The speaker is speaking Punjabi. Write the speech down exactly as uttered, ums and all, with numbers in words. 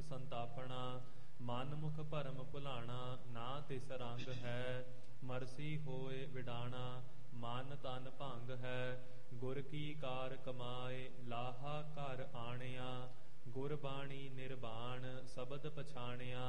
ਸੰਤਾਪਣਾ। ਮਨ ਮੁਖ ਭਰਮ ਭੁਲਾਣਾ, ਨਾ ਤਿਸ ਰੰਗ ਹੈ। ਮਰਸੀ ਹੋਏ ਵਿਡਾਣਾ, ਮਨ ਤਨ ਭੰਗ ਹੈ। ਗੁਰ ਕੀ ਕਾਰ ਕਮਾਏ, ਲਾਹਾ ਘਰ ਆਣਿਆ। ਗੁਰਬਾਣੀ ਨਿਰਵਾਣ, ਸ਼ਬਦ ਪਛਾਣਿਆ।